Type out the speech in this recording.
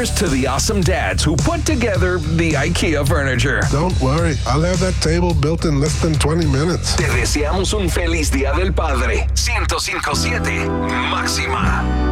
Here's to the awesome dads who put together the IKEA furniture. Don't worry, I'll have that table built in less than 20 minutes. Te deseamos un feliz Día del Padre. 105.7 Máxima.